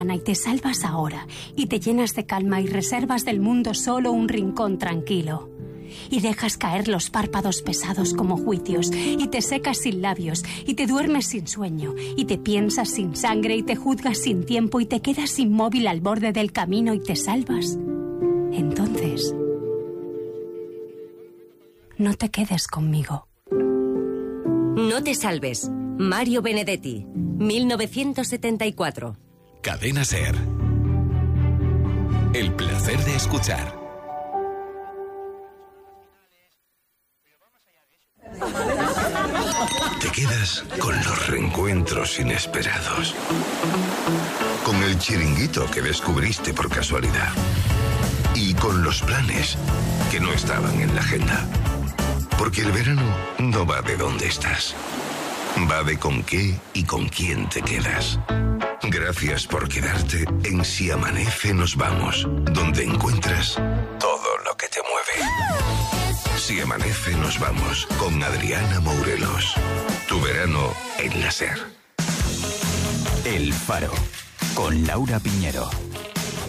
y te salvas ahora, y te llenas de calma y reservas del mundo solo un rincón tranquilo. Y dejas caer los párpados pesados como juicios, y te secas sin labios, y te duermes sin sueño, y te piensas sin sangre, y te juzgas sin tiempo, y te quedas inmóvil al borde del camino y te salvas. Entonces, no te quedes conmigo. No te salves. Mario Benedetti, 1974. Cadena SER. El placer de escuchar. Te quedas con los reencuentros inesperados. Con el chiringuito que descubriste por casualidad. Y con los planes que no estaban en la agenda. Porque el verano no va de dónde estás. Va de con qué y con quién te quedas. Gracias por quedarte en Si Amanece Nos Vamos, donde encuentras todo lo que te mueve. Si Amanece Nos Vamos, con Adriana Mourelos. Tu verano en la SER. El Faro, con Laura Piñero.